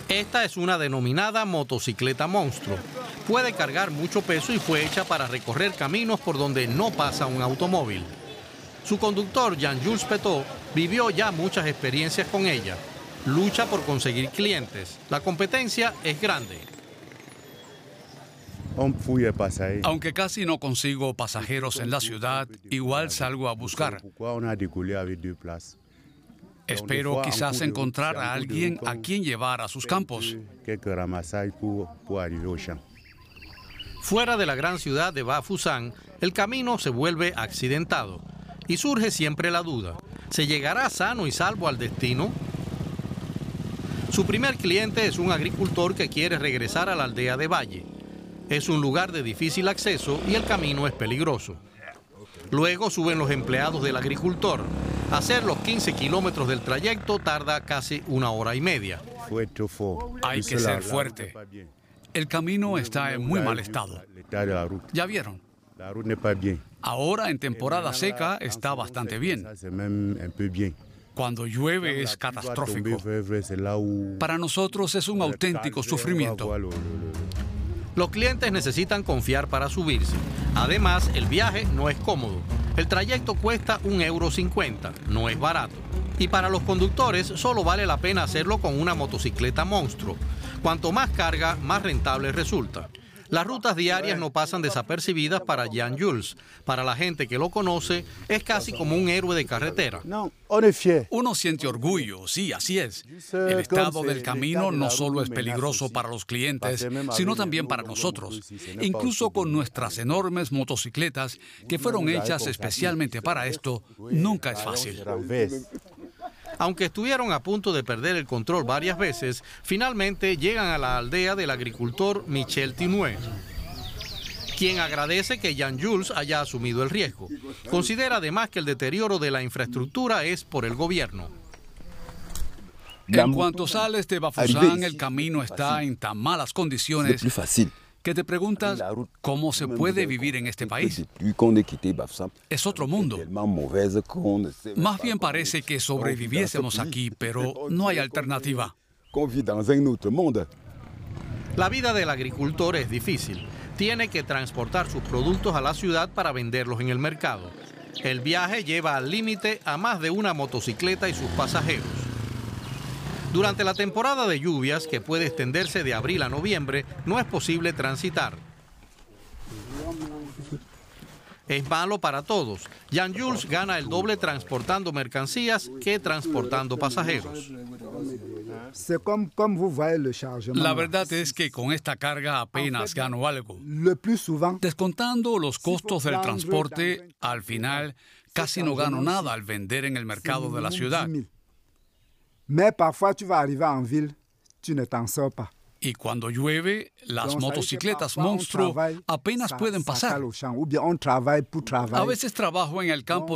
Esta es una denominada motocicleta monstruo. Puede cargar mucho peso y fue hecha para recorrer caminos por donde no pasa un automóvil. Su conductor, Jean-Jules Petot, vivió ya muchas experiencias con ella. Lucha por conseguir clientes. La competencia es grande. Aunque casi no consigo pasajeros en la ciudad, igual salgo a buscar. Espero quizás encontrar a alguien a quien llevar a sus campos. Fuera de la gran ciudad de Bafoussam, el camino se vuelve accidentado y surge siempre la duda: ¿se llegará sano y salvo al destino? Su primer cliente es un agricultor que quiere regresar a la aldea de Valle. Es un lugar de difícil acceso y el camino es peligroso. Luego suben los empleados del agricultor. Hacer los 15 kilómetros del trayecto tarda casi 1 hora y media. Hay que ser fuerte. El camino está en muy mal estado. ¿Ya vieron? Ahora en temporada seca está bastante bien. Cuando llueve es catastrófico. Para nosotros es un auténtico sufrimiento. Los clientes necesitan confiar para subirse. Además, el viaje no es cómodo. El trayecto cuesta 1,50 €, no es barato. Y para los conductores solo vale la pena hacerlo con una motocicleta monstruo. Cuanto más carga, más rentable resulta. Las rutas diarias no pasan desapercibidas para Jean-Jules. Para la gente que lo conoce, es casi como un héroe de carretera. Uno siente orgullo, sí, así es. El estado del camino no solo es peligroso para los clientes, sino también para nosotros. Incluso con nuestras enormes motocicletas, que fueron hechas especialmente para esto, nunca es fácil. Aunque estuvieron a punto de perder el control varias veces, finalmente llegan a la aldea del agricultor Michel Tinoué, quien agradece que Jean-Jules haya asumido el riesgo. Considera además que el deterioro de la infraestructura es por el gobierno. En cuanto sales de Bafoussam, el camino está en tan malas condiciones que te preguntas cómo se puede vivir en este país. Es otro mundo. Más bien parece que sobreviviésemos aquí, pero no hay alternativa. La vida del agricultor es difícil. Tiene que transportar sus productos a la ciudad para venderlos en el mercado. El viaje lleva al límite a más de una motocicleta y sus pasajeros. Durante la temporada de lluvias, que puede extenderse de abril a noviembre, no es posible transitar. Es malo para todos. Jean-Jules gana el doble transportando mercancías que transportando pasajeros. La verdad es que con esta carga apenas gano algo. Descontando los costos del transporte, al final casi no gano nada al vender en el mercado de la ciudad. Y cuando llueve, las motocicletas monstruo apenas pueden pasar. A veces trabajo en el campo